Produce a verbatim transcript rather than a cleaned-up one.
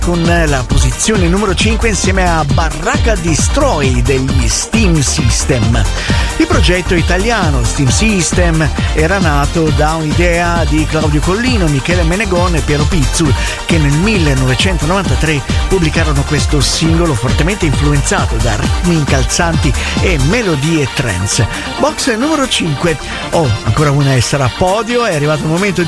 con la posizione numero cinque insieme a Barraca Destroy degli Steam System. Il progetto italiano Steam System era nato da un'idea di Claudio Collino, Michele Menegone e Piero Pizzul, che nel millenovecentonovantatré pubblicarono questo singolo fortemente influenzato da ritmi incalzanti e melodie trance. Box numero cinque. Oh, ancora una e sarà podio, è arrivato il momento